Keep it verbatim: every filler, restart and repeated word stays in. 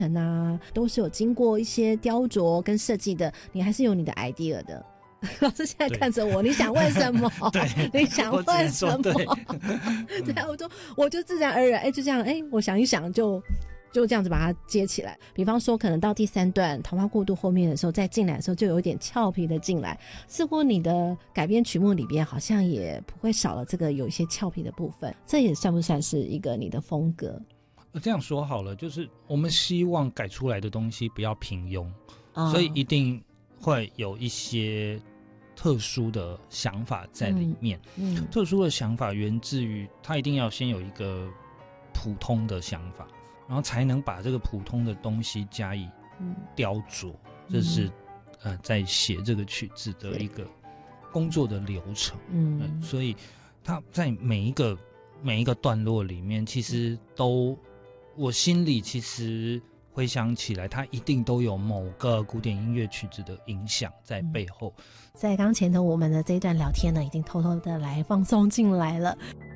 啊，都是有经过一些雕琢跟设计的，你还是有你的 idea 的。老师现在看着我，你想问什么？ 对， 你想问什么？对，对啊，我就我就自然而然，哎，就这样，哎，我想一想就就这样子把它接起来。比方说，可能到第三段桃花过渡后面的时候，再进来的时候，就有一点俏皮的进来。似乎你的改编曲目里边，好像也不会少了这个有一些俏皮的部分。这也算不算是一个你的风格？ 这样说好了，就是我们希望改出来的东西不要平庸， 哦、 所以一定会有一些特殊的想法在里面。嗯嗯、特殊的想法源自于它一定要先有一个普通的想法，然后才能把这个普通的东西加以雕琢。嗯、这是呃在写这个曲子的一个工作的流程。嗯、呃，所以它在每一个每一个段落里面，其实都。我心里其实回想起来，它一定都有某个古典音乐曲子的影响在背后。 在刚前头我们的这一段聊天呢，已经偷偷的来放松进来了。